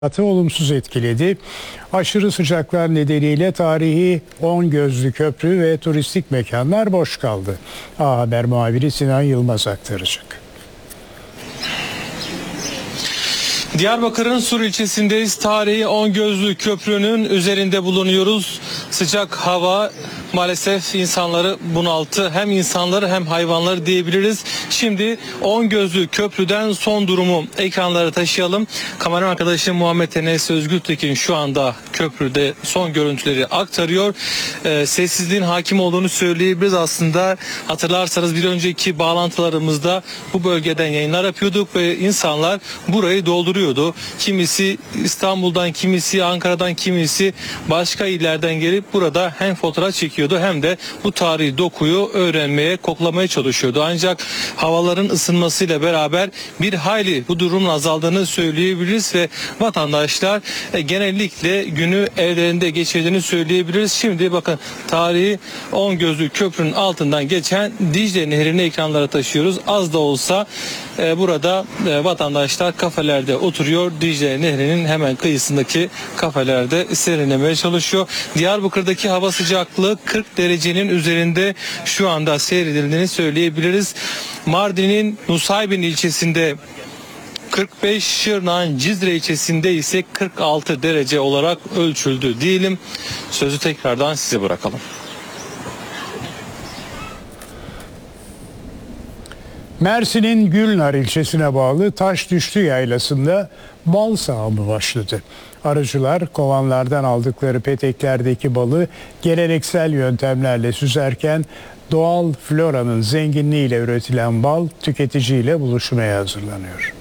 hayatı olumsuz etkiledi. Aşırı sıcaklar nedeniyle tarihi 10 gözlü köprü ve turistik mekanlar boş kaldı. A Haber muhabiri Sinan Yılmaz aktaracak. Diyarbakır'ın Sur ilçesindeyiz. Tarihi 10 gözlü köprünün üzerinde bulunuyoruz. Sıcak hava maalesef insanları bunalttı. Hem insanları hem hayvanları diyebiliriz. Şimdi 10 gözlü köprüden son durumu ekranlara taşıyalım. Kameraman arkadaşım Muhammed Enes Özgürtekin şu anda köprüde son görüntüleri aktarıyor. Sessizliğin hakim olduğunu söyleyebiliriz aslında. Hatırlarsanız bir önceki bağlantılarımızda bu bölgeden yayınlar yapıyorduk ve insanlar burayı dolduruyordu. Kimisi İstanbul'dan, kimisi Ankara'dan, kimisi başka illerden gelip burada hem fotoğraf çekiyordu hem de bu tarihi dokuyu öğrenmeye, koklamaya çalışıyordu. Ancak havaların ısınmasıyla beraber bir hayli bu durumun azaldığını söyleyebiliriz ve vatandaşlar genellikle günü evlerinde geçirdiğini söyleyebiliriz. Şimdi bakın tarihi 10 gözlü köprünün altından geçen Dicle Nehri'ni ekranlara taşıyoruz. Az da olsa burada vatandaşlar kafelerde oturuyor. Dicle Nehri'nin hemen kıyısındaki kafelerde serinlemeye çalışıyor. Diyarbakır'daki hava sıcaklığı 40 derecenin üzerinde şu anda seyredildiğini söyleyebiliriz. Mardin'in Nusaybin ilçesinde 45, Şırnak'ın Cizre ilçesinde ise 46 derece olarak ölçüldü diyelim. Sözü tekrardan size bırakalım. Mersin'in Gülnar ilçesine bağlı Taşdüşlü Yaylası'nda bal sağımı başladı. Arıcılar kovanlardan aldıkları peteklerdeki balı geleneksel yöntemlerle süzerken doğal floranın zenginliğiyle üretilen bal tüketiciyle buluşmaya hazırlanıyor.